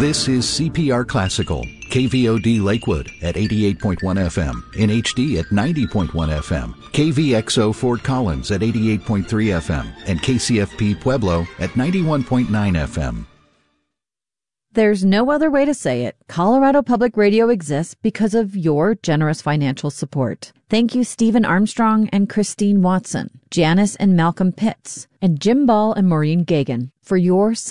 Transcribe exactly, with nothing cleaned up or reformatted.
This is C P R Classical, K V O D Lakewood at eighty-eight point one F M, in H D at ninety point one F M, K V X O Fort Collins at eighty-eight point three F M, and K C F P Pueblo at ninety-one point nine F M. There's no other way to say it. Colorado Public Radio exists because of your generous financial support. Thank you, Stephen Armstrong and Christine Watson, Janice and Malcolm Pitts, and Jim Ball and Maureen Gagan for your